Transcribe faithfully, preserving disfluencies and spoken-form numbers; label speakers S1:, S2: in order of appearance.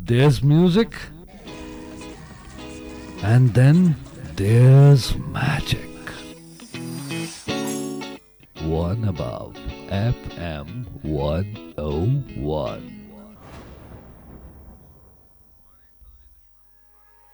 S1: There's music, and then there's magic. One above F M one oh one.